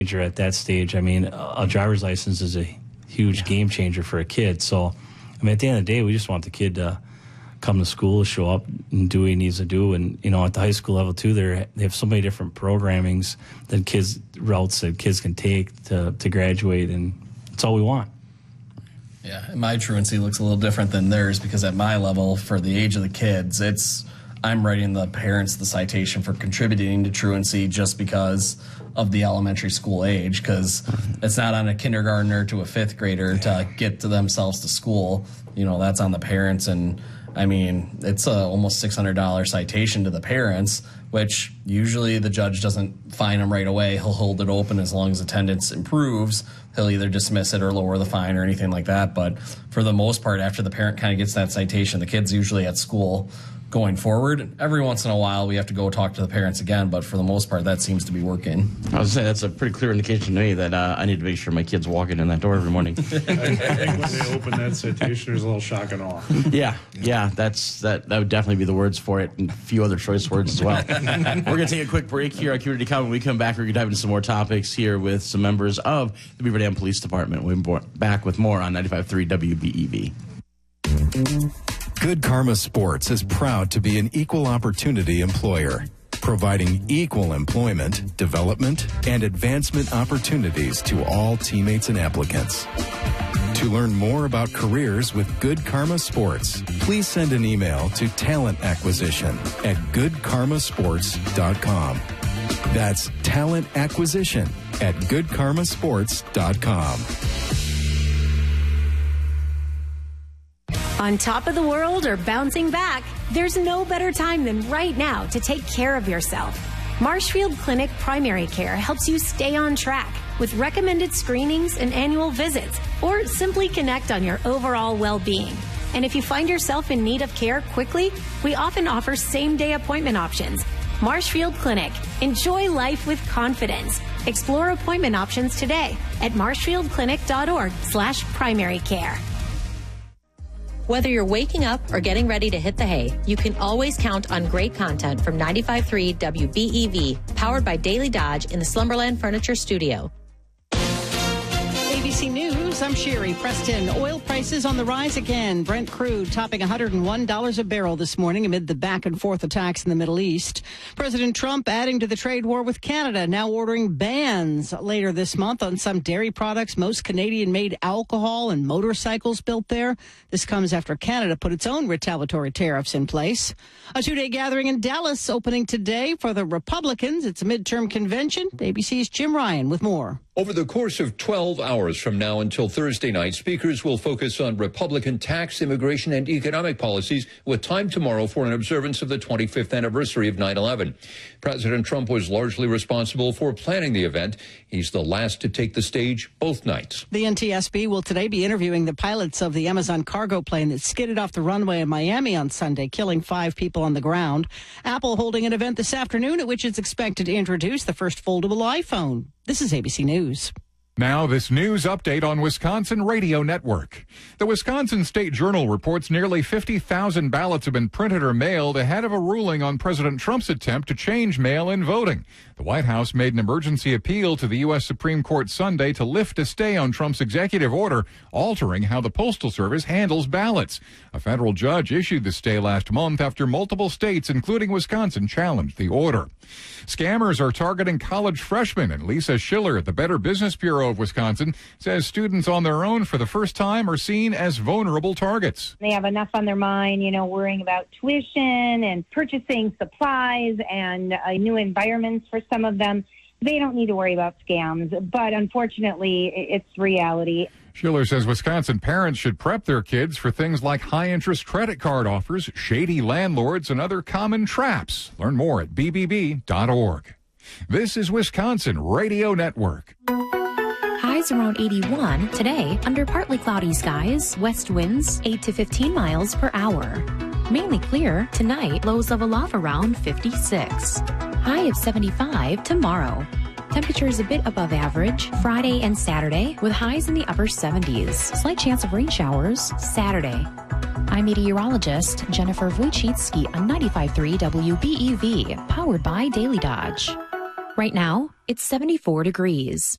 At that stage, I mean, a driver's license is a huge game changer for a kid. So, I mean, at the end of the day, we just want the kid to come to school, show up, and do what he needs to do. And, you know, at the high school level, too, they have so many different programmings routes that kids can take to graduate, and that's all we want. Yeah, my truancy looks a little different than theirs because at my level, for the age of the kids, I'm writing the parents the citation for contributing to truancy just because of the elementary school age, because it's not on a kindergartner to a fifth grader to get to themselves to school. You know, that's on the parents. And I mean, it's a almost $600 citation to the parents, which usually the judge doesn't fine them right away. He'll hold it open as long as attendance improves. He'll either dismiss it or lower the fine or anything like that. But for the most part, after the parent kind of gets that citation, the kid's usually at school going forward. Every once in a while, we have to go talk to the parents again, but for the most part, that seems to be working. I was saying that's a pretty clear indication to me that I need to make sure my kid's walking in that door every morning. I think when they open that citation, there's a little shock and awe. Yeah, that would definitely be the words for it, and a few other choice words as well. We're going to take a quick break here on Community Comment. When we come back, we're going to dive into some more topics here with some members of the Beaver Dam Police Department. We'll be back with more on 95.3 WBEV. Good Karma Sports is proud to be an equal opportunity employer, providing equal employment, development, and advancement opportunities to all teammates and applicants. To learn more about careers with Good Karma Sports, please send an email to talentacquisition@goodkarmasports.com. That's talentacquisition@goodkarmasports.com. On top of the world or bouncing back, there's no better time than right now to take care of yourself. Marshfield Clinic Primary Care helps you stay on track with recommended screenings and annual visits, or simply connect on your overall well-being. And if you find yourself in need of care quickly, we often offer same-day appointment options. Marshfield Clinic. Enjoy life with confidence. Explore appointment options today at marshfieldclinic.org/primary care. Whether you're waking up or getting ready to hit the hay, you can always count on great content from 95.3 WBEV, powered by Daily Dodge in the Slumberland Furniture Studio. ABC News, I'm Sherry Preston. Oil prices on the rise again. Brent crude topping $101 a barrel this morning amid the back and forth attacks in the Middle East. President Trump adding to the trade war with Canada, now ordering bans later this month on some dairy products, most Canadian-made alcohol and motorcycles built there. This comes after Canada put its own retaliatory tariffs in place. A two-day gathering in Dallas opening today for the Republicans. It's a midterm convention. ABC's Jim Ryan with more. Over the course of 12 hours from now until Thursday night, speakers will focus on Republican tax, immigration, and economic policies, with time tomorrow for an observance of the 25th anniversary of 9/11. President Trump was largely responsible for planning the event. He's the last to take the stage both nights. The NTSB will today be interviewing the pilots of the Amazon cargo plane that skidded off the runway in Miami on Sunday, killing 5 people on the ground. Apple holding an event this afternoon at which it's expected to introduce the first foldable iPhone. This is ABC News. Now, this news update on Wisconsin Radio Network. The Wisconsin State Journal reports nearly 50,000 ballots have been printed or mailed ahead of a ruling on President Trump's attempt to change mail-in voting. The White House made an emergency appeal to the U.S. Supreme Court Sunday to lift a stay on Trump's executive order, altering how the Postal Service handles ballots. A federal judge issued the stay last month after multiple states, including Wisconsin, challenged the order. Scammers are targeting college freshmen, and Lisa Schiller at the Better Business Bureau of Wisconsin says students on their own for the first time are seen as vulnerable targets. They have enough on their mind, worrying about tuition and purchasing supplies and new environments for some of them. They don't need to worry about scams, but unfortunately, it's reality. Schiller says Wisconsin parents should prep their kids for things like high-interest credit card offers, shady landlords, and other common traps. Learn more at bbb.org. This is Wisconsin Radio Network. Highs around 81 today under partly cloudy skies, west winds 8 to 15 miles per hour. Mainly clear tonight, lows level off around 56. High of 75 tomorrow. Temperatures a bit above average Friday and Saturday with highs in the upper 70s. Slight chance of rain showers Saturday. I'm meteorologist Jennifer Wojcicki on 95.3 WBEV, powered by Daily Dodge. Right now, it's 74 degrees.